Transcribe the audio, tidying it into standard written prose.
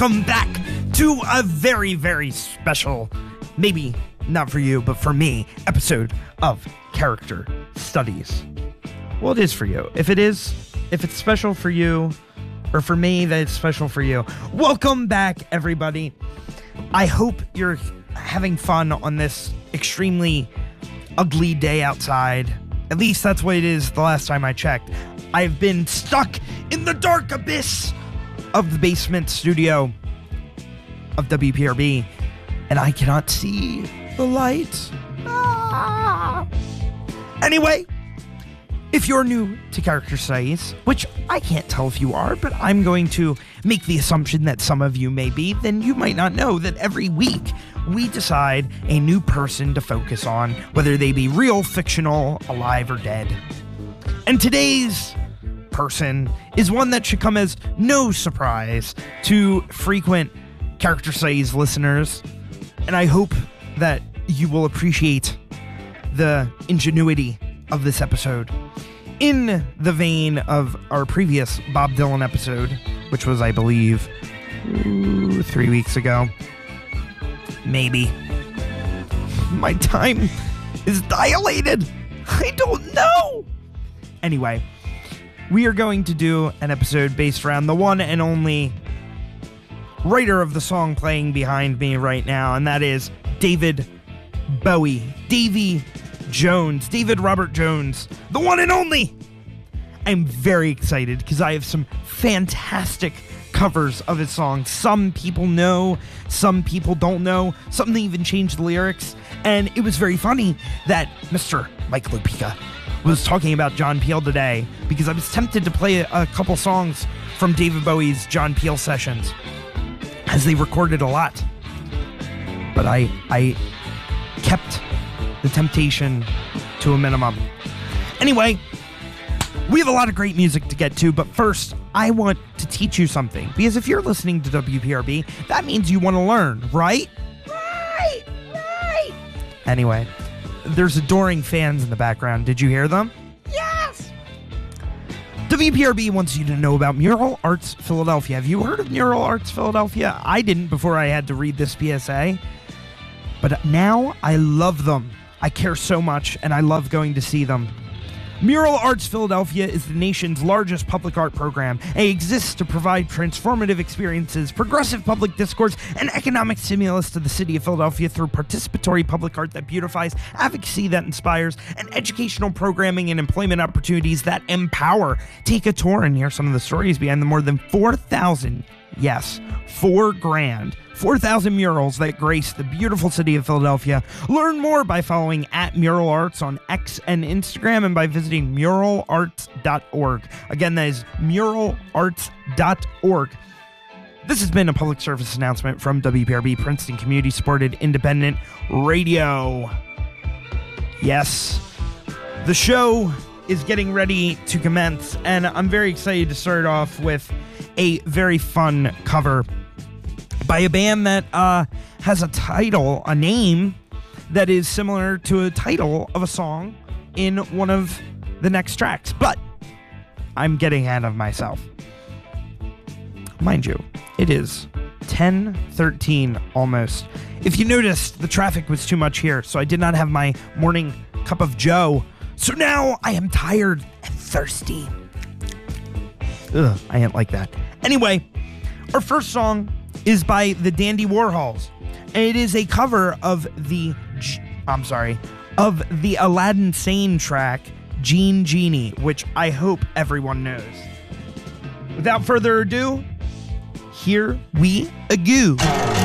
welcome back to a very, very special, maybe not for you, but for me, episode of Character Studies. Well, it is for you. If it's special for you, or for me, that it's special for you. Welcome back, everybody. I hope you're having fun on this extremely ugly day outside. At least that's what it is the last time I checked. I've been stuck in the dark abyss of the basement studio of WPRB, and I cannot see the light. Anyway, if you're new to Character Studies, which I can't tell if you are, but I'm going to make the assumption that some of you may be, then you might not know that every week we decide a new person to focus on, whether they be real, fictional, alive, or dead. And today's person is one that should come as no surprise to frequent Character Studies listeners, and I hope that you will appreciate the ingenuity of this episode. In the vein of our previous Bob Dylan episode, which was, I believe, 3 weeks ago. Maybe. My time is dilated. I don't know. Anyway, we are going to do an episode based around the one and only writer of the song playing behind me right now, and that is David Bowie. Davy Jones. David Robert Jones. The one and only. I'm very excited because I have some fantastic covers of his songs. Some people know, some people don't know. Some even changed the lyrics. And it was very funny that Mr. Mike Lupica was talking about John Peel today, because I was tempted to play a couple songs from David Bowie's John Peel sessions, as they recorded a lot. But I kept the temptation to a minimum. Anyway, we have a lot of great music to get to, but first, I want to teach you something. Because if you're listening to WPRB, that means you want to learn, right? Right! Anyway, there's adoring fans in the background. Did you hear them? Yes! WPRB wants you to know about Mural Arts Philadelphia. Have you heard of Mural Arts Philadelphia? I didn't before I had to read this PSA. But now I love them. I care so much, and I love going to see them. Mural Arts Philadelphia is the nation's largest public art program and exists to provide transformative experiences, progressive public discourse, and economic stimulus to the city of Philadelphia through participatory public art that beautifies, advocacy that inspires, and educational programming and employment opportunities that empower. Take a tour and hear some of the stories behind the more than 4,000, yes, 4,000 murals that grace the beautiful city of Philadelphia. Learn more by following @Mural Arts on X and Instagram, and by visiting muralarts.org. Again, that is muralarts.org. This has been a public service announcement from WPRB, Princeton Community Supported Independent Radio. Yes, the show is getting ready to commence, and I'm very excited to start off with a very fun cover by a band that has a name that is similar to a title of a song in one of the next tracks. But I'm getting ahead of myself. Mind you, it is 10:13 almost. If you noticed, the traffic was too much here, so I did not have my morning cup of joe. So now I am tired and thirsty. Ugh, I ain't like that. Anyway, our first song is by the Dandy Warhols, and it is a cover of the Aladdin Sane track, Gene Genie, which I hope everyone knows. Without further ado, here we go.